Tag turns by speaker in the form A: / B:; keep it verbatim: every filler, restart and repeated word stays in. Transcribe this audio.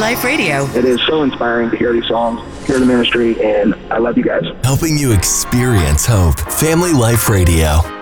A: Life Radio.
B: It is so inspiring to hear these songs, hear the ministry, and I love you guys.
C: Helping you experience hope. Family Life Radio.